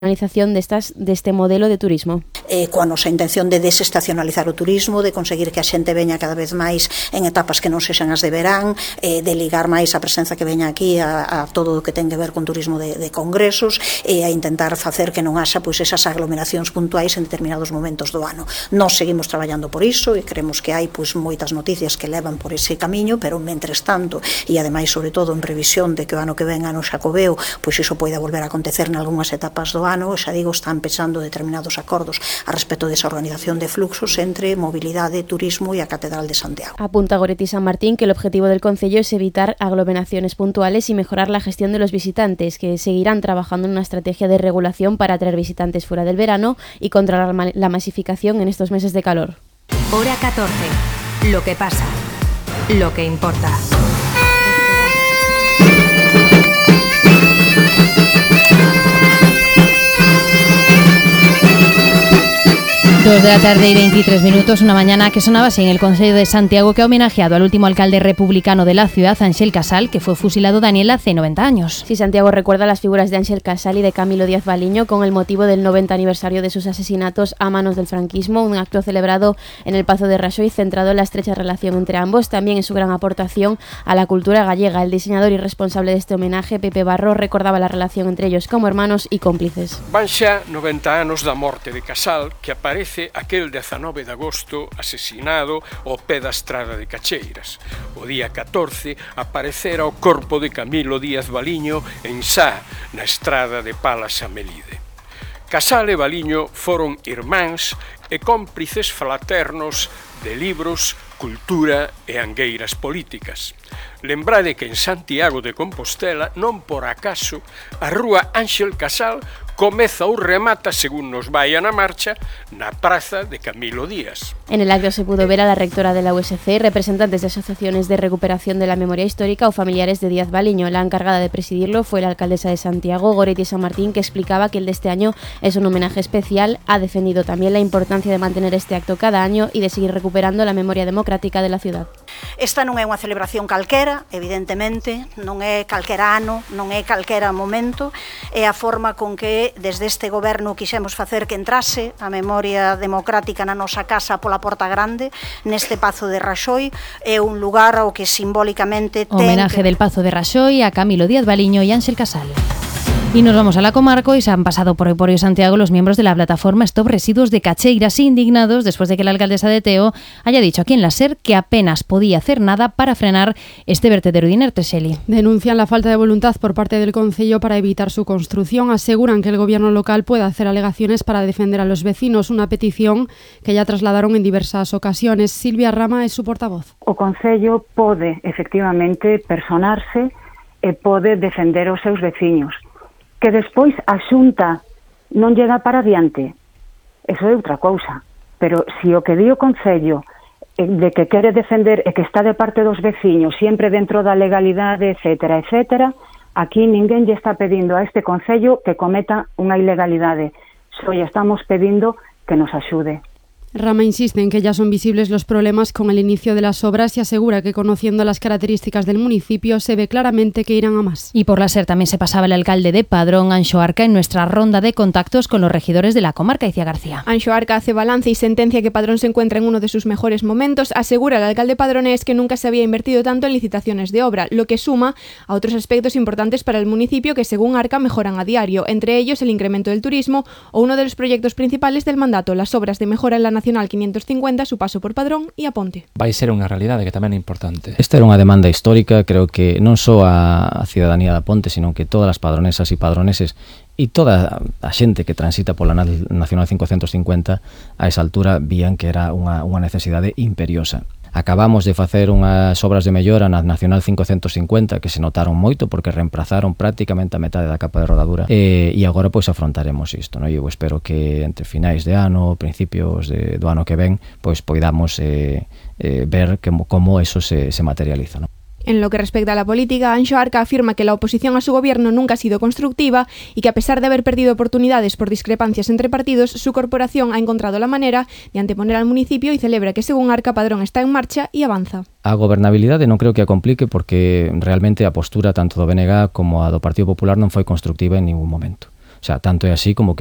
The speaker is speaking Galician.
realización deste modelo de turismo. Coa nosa intención de desestacionalizar o turismo, de conseguir que a xente veña cada vez máis en etapas que non sexan as de verán, de ligar máis a presenza que veña aquí a todo o que ten que ver con turismo de congresos e a intentar facer que non haxa pois esas aglomeracións puntuais en determinados momentos do ano. Nós seguimos traballando por iso e creemos que hai pois moitas noticias que levan por ese camiño, pero mentres tanto e ademais sobre todo en previsión de que o ano que ven ano Xacobeo, pois iso poida volver a acontecer nalgúnas etapas do ano, xa digo, están pesando determinados acordos a respecto desa organización de fluxos entre mobilidade, turismo e a Catedral de Santiago. Apunta Goretti San Martín que el objetivo del concello es evitar aglomeraciones puntuales y mejorar la gestión de los visitantes, que seguirán trabajando en una estrategia de regulación para atraer visitantes fuera del verano y controlar la masificación en estos meses de calor. Hora 14. Lo que pasa. Lo que importa. 2 de la tarde y 23 minutos, una mañana que sonaba así en el Concello de Santiago, que ha homenajeado al último alcalde republicano de la ciudad, Ángel Casal, que fue fusilado, Daniel, hace 90 años. Sí, Santiago recuerda las figuras de Ángel Casal y de Camilo Díaz Baliño con el motivo del 90 aniversario de sus asesinatos a manos del franquismo, un acto celebrado en el Pazo de Raxoi centrado en la estrecha relación entre ambos, también en su gran aportación a la cultura gallega. El diseñador y responsable de este homenaje, Pepe Barro, recordaba la relación entre ellos como hermanos y cómplices. Van xa 90 anos da morte de Casal, que aparece aquel 19 de agosto asesinado ao pé da estrada de Cacheiras. O día 14 aparecera o corpo de Camilo Díaz Baliño en Sá, na estrada de Palas a Melide. Casal e Baliño foron irmáns e cómplices fraternos de libros, cultura e angueiras políticas. Lembrade que en Santiago de Compostela, non por acaso, a rúa Ángel Casal comeza ou remata, según nos vaia na marcha, na praza de Camilo Díaz. En el acto se pudo ver a la rectora de la USC, representantes de asociaciones de recuperación de la memoria histórica o familiares de Díaz Baliño. La encargada de presidirlo fue la alcaldesa de Santiago, Goretti San Martín, que explicaba que el de este año es un homenaje especial. Ha defendido también la importancia de mantener este acto cada año y de seguir recuperando la memoria democrática de la ciudad. Esta non é unha celebración calquera, evidentemente, non é calquera ano, non é calquera momento, é a forma con que desde este goberno quixemos facer que entrase a memoria democrática na nosa casa pola Porta Grande, neste Pazo de Raxoi. É un lugar ao que simbólicamente homenaje del Pazo de Raxoi a Camilo Díaz Baliño y Ángel Casal. Y nos vamos a la comarca y se han pasado por Emporio Santiago los miembros de la plataforma Stop Residuos de Cacheiras, indignados después de que la alcaldesa de Teo haya dicho aquí en la SER que apenas podía hacer nada para frenar este vertedero de inertes, Shelley. Denuncian la falta de voluntad por parte del concello para evitar su construcción. Aseguran que el gobierno local puede hacer alegaciones para defender a los vecinos, una petición que ya trasladaron en diversas ocasiones. Silvia Rama es su portavoz. O concello pode, efectivamente, personarse e pode defender os seus veciños. Que despois a Xunta non lle dá para diante, eso é outra cousa. Pero se o que di o Concello de que quere defender e que está de parte dos veciños, sempre dentro da legalidade, etcétera, etcétera, aquí ninguén lle está pedindo a este Concello que cometa unha ilegalidade. Só lle estamos pedindo que nos axude. Rama insiste en que ya son visibles los problemas con el inicio de las obras y asegura que conociendo las características del municipio se ve claramente que irán a más. Y por la SER también se pasaba el alcalde de Padrón, Anxo Arca, en nuestra ronda de contactos con los regidores de la comarca, Icía García. Anxo Arca hace balance y sentencia que Padrón se encuentra en uno de sus mejores momentos. Asegura el alcalde padronés que nunca se había invertido tanto en licitaciones de obra, lo que suma a otros aspectos importantes para el municipio que según Arca mejoran a diario, entre ellos el incremento del turismo o uno de los proyectos principales del mandato, las obras de mejora en la Nacional 550, su paso por Padrón e a Ponte. Vai ser unha realidade que tamén é importante. Esta era unha demanda histórica, creo que non só a cidadanía da Ponte, sino que todas as padronesas e padroneses e toda a xente que transita pola Nacional 550 a esa altura vían que era unha necesidade imperiosa. Acabamos de facer unhas obras de mellora na Nacional 550 que se notaron moito porque reemplazaron prácticamente a metade da capa de rodadura e agora pois afrontaremos isto, non? Eu espero que entre finais de ano, principios do ano que ven, pois poidamos ver como eso se materializa, non? En lo que respecta a la política, Anxo Arca afirma que la oposición a su gobierno nunca ha sido constructiva y que a pesar de haber perdido oportunidades por discrepancias entre partidos, su corporación ha encontrado la manera de anteponer al municipio y celebra que según Arca Padrón está en marcha y avanza. A gobernabilidade non creo que a complique porque realmente a postura tanto do BNG como a do Partido Popular non foi constructiva en ningún momento. O sea, tanto é así como